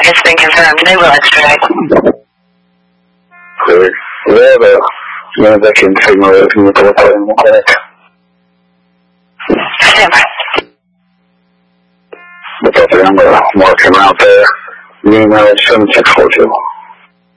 It's been confirmed. They will extradite. Clear. We have a Univision signal that can report that in 1 minute. Stand by. What's up, I'm going to mark him out there. Email 7642.